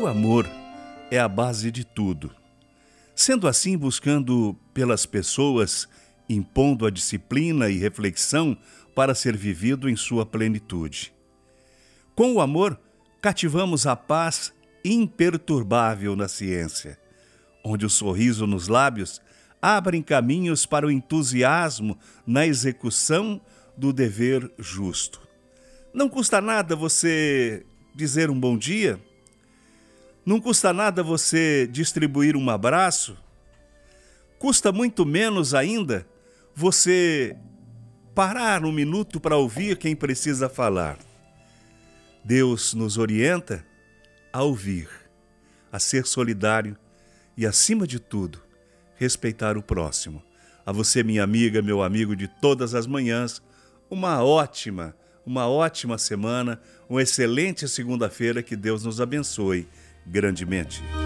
O amor é a base de tudo. Sendo assim, buscando pelas pessoas, impondo a disciplina e reflexão para ser vivido em sua plenitude. Com o amor, cativamos a paz imperturbável na ciência, onde o sorriso nos lábios abre caminhos para o entusiasmo na execução do dever justo. Não custa nada você dizer um bom dia? Não custa nada você distribuir um abraço? Custa muito menos ainda você parar um minuto para ouvir quem precisa falar. Deus nos orienta a ouvir, a ser solidário e, acima de tudo, respeitar o próximo. A você, minha amiga, meu amigo de todas as manhãs, uma ótima semana, uma excelente segunda-feira, que Deus nos abençoe grandemente.